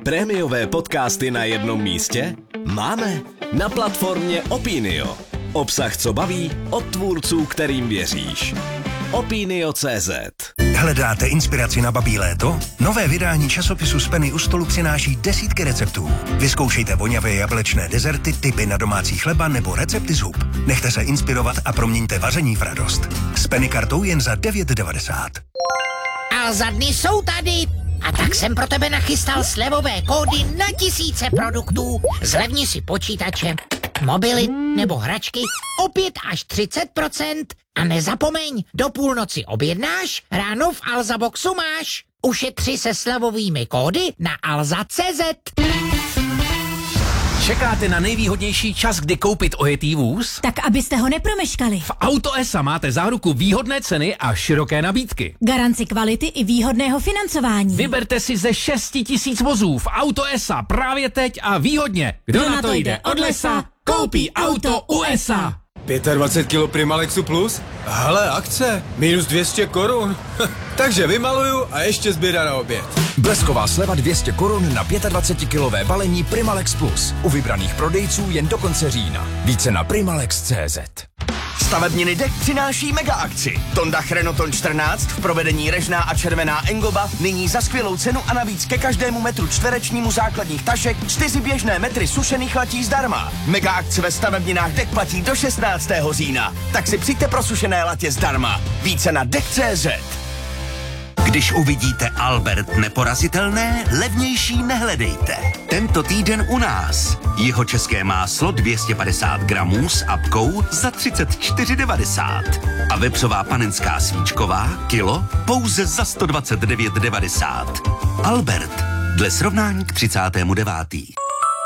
Prémiové podcasty na jednom místě? Máme. Na platformě Opinio. Obsah, co baví, od tvůrců, kterým věříš. Opinio.cz. Hledáte inspiraci na babí léto? Nové vydání časopisu z Penny u stolu přináší desítky receptů. Vyzkoušejte voňavé jablečné dezerty, tipy na domácí chleba nebo recepty z hub. Nechte se inspirovat a proměňte vaření v radost. S Penny kartou jen za 9,90. A za dny jsou tady. A tak jsem pro tebe nachystal slevové kódy na tisíce produktů. Zlevni si počítače, mobily nebo hračky o 5 až 30%. A nezapomeň, do půlnoci objednáš, ráno v Alza Boxu máš. Ušetři se slevovými kódy na alza.cz. Čekáte na nejvýhodnější čas, kdy koupit ojetý vůz? Tak abyste ho nepromeškali. V Auto.esa máte záruku výhodné ceny a široké nabídky. Garanci kvality i výhodného financování. Vyberte si ze 6 000 vozů v Auto.esa právě teď a výhodně. Kdo na to jde od lesa, koupí auto USA. 25 kg Primalexu Plus? Hele, akce, minus 200 korun. Takže vymaluju a ještě zběra na oběd. Blesková sleva 200 korun na 25-kilové balení Primalex Plus. U vybraných prodejců jen do konce října. Více na primalex.cz. Stavebniny Dek přináší mega akci. Tondach Renoton 14 v provedení režná a červená engoba nyní za skvělou cenu a navíc ke každému metru čtverečnímu základních tašek 4 běžné metry sušených latí zdarma. Mega akce ve stavebninách Dek platí do 16. října. Tak si přijďte pro sušené latě zdarma. Více na Dek.cz. Když uvidíte Albert neporazitelné, levnější nehledejte. Tento týden u nás. Jihočeské máslo 250 gramů s apkou za 34,90. A vepřová panenská svíčková kilo pouze za 129,90. Albert, dle srovnání k 39.